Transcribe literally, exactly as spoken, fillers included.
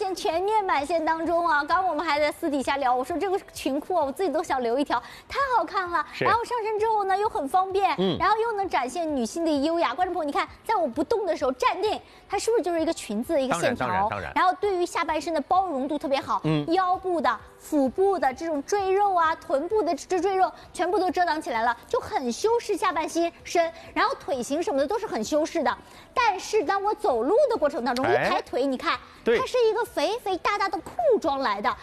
线全面满线当中啊，刚刚我们还在私底下聊，我说这个裙裤啊，我自己都想留一条，太好看了。然后上身之后呢，又很方便，嗯，然后又能展现女性的优雅。观众朋友，你看，在我不动的时候站定，它是不是就是一个裙子的一个线条？当然，当然。然后对于下半身的包容度特别好，嗯，腰部的、腹部的这种赘肉啊，臀部的这赘肉全部都遮挡起来了，就很修饰下半身。然后腿型什么的都是很修饰的。但是当我走路的过程当中，一抬腿，你看，它是一个肥肥大大的裤装来的，